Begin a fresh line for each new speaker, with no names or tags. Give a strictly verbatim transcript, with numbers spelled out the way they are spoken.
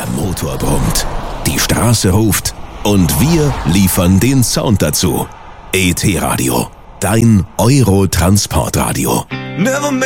Der Motor brummt, die Straße ruft und wir liefern den Sound dazu. E T Radio, dein Euro-Transportradio.